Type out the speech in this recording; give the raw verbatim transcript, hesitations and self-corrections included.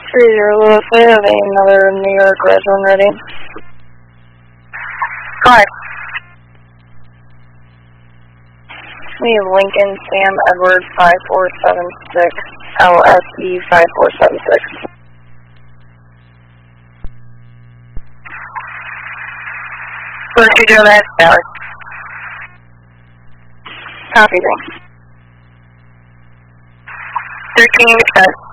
three zero Lewis, I have another New York red one ready. Hi. We have Lincoln Sam Edward five four seven six, L S E five four seven six. Where's you doing that, Alex? Copy, thanks. thirteen percent.